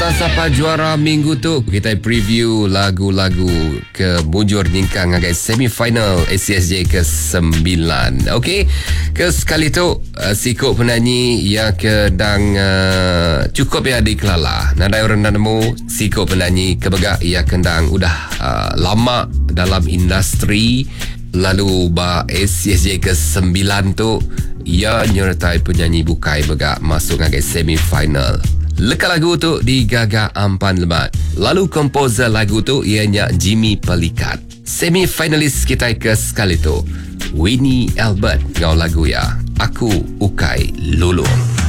Siapa juara minggu tu. Kita preview lagu-lagu ke bujur ningkang ngagai semifinal ACSJ ke-9. Okey, ke sekali tu sikut penyanyi yang kedang cukup ya di Kelala. Nadai orang nemu sikut penyanyi kebegak ia kendang udah lama dalam industri. Lalu ba ACSJ ke-9 tu ia nyertai penyanyi bukai begak masuk ngagai semifinal. Leka lagu tu digaga Ampan Lemat. Lalu komposer lagu tu ianya Jimmy Pelikat. Semifinalis kita ke sekali tu Winnie Albert ngau lagu ya Aku Ukai Lulung.